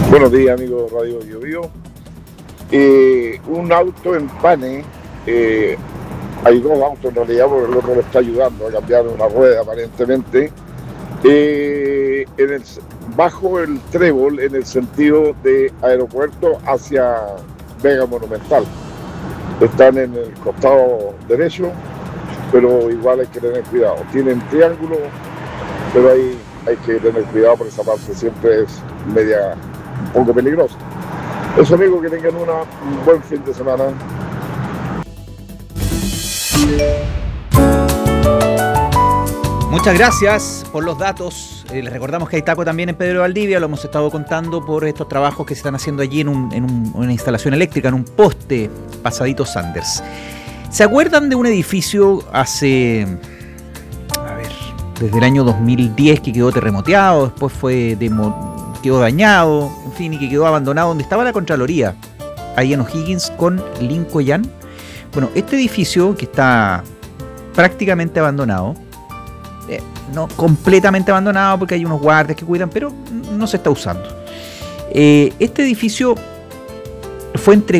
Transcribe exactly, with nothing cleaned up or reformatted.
Buenos días, amigos de Radio Bio Bio. Eh, un auto en Pane, eh, hay dos autos en realidad, porque el otro lo está ayudando a cambiar una rueda aparentemente, eh, en el, bajo el trébol en el sentido de aeropuerto hacia Vega Monumental. Están en el costado derecho, pero igual hay que tener cuidado. Tienen triángulo, pero ahí hay que tener cuidado por esa parte, siempre es media un poco peligroso. Eso, amigos, que tengan una, un buen fin de semana. Muchas gracias por los datos. Eh, les recordamos que hay taco también en Pedro Valdivia. Lo hemos estado contando por estos trabajos que se están haciendo allí en, un, en un, una instalación eléctrica, en un poste pasadito Sanders. ¿Se acuerdan de un edificio hace, a ver, desde el año dos mil diez que quedó terremoteado, después fue demo, quedó dañado, en fin, y que quedó abandonado, donde estaba la Contraloría, ahí en O'Higgins con Lincoln? Bueno, este edificio que está prácticamente abandonado, eh, no completamente abandonado porque hay unos guardias que cuidan, pero no se está usando. Eh, este edificio fue entregado